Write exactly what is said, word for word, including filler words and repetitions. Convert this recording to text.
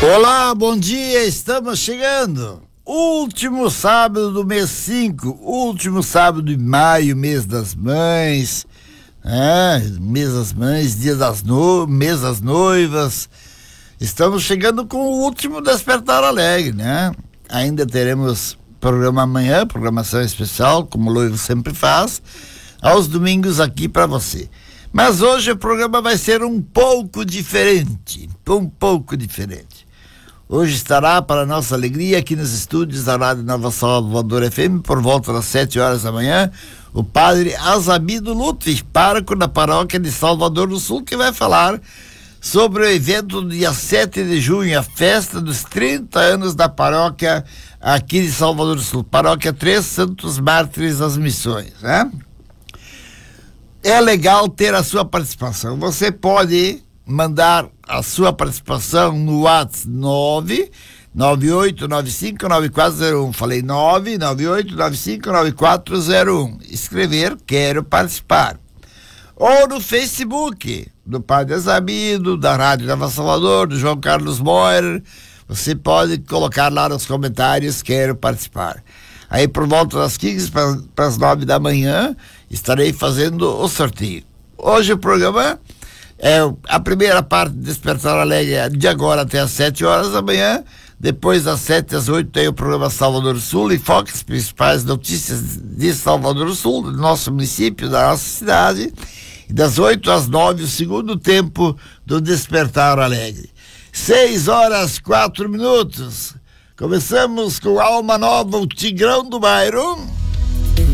Olá, bom dia, estamos chegando. Último sábado do mês cinco, último sábado de maio, mês das mães, é, mês das mães, dia das no, mês das noivas. Estamos chegando com o último Despertar Alegre, né? Ainda teremos programa amanhã, programação especial, como o Noivo sempre faz, aos domingos aqui para você. Mas hoje o programa vai ser um pouco diferente, um pouco diferente. Hoje estará, para nossa alegria, aqui nos estúdios da Rádio Nova Salvador F M, por volta das sete horas da manhã, o padre Azabido Ludwig, pároco da paróquia de Salvador do Sul, que vai falar sobre o evento do dia sete de junho, a festa dos trinta anos da paróquia aqui de Salvador do Sul, paróquia Três Santos Mártires das Missões, né? É legal ter a sua participação. Você pode mandar a sua participação no WhatsApp nove nove oito nove cinco nove quatro zero um. Falei nove nove oito nove cinco nove quatro zero um. Escrever quero participar. Ou no Facebook do Padre Azabido, da Rádio Nova Salvador, do João Carlos Moyer. Você pode colocar lá nos comentários quero participar. Aí por volta das quinze para as nove da manhã estarei fazendo o sorteio. Hoje o programa é a primeira parte de Despertar Alegre de agora até às sete horas da manhã. Depois das sete às oito tem o programa Salvador do Sul e foca as principais notícias de Salvador do Sul, do nosso município, da nossa cidade. E das oito às nove o segundo tempo do Despertar Alegre. Seis horas, quatro minutos. Começamos com Alma Nova, o Tigrão do Bairro.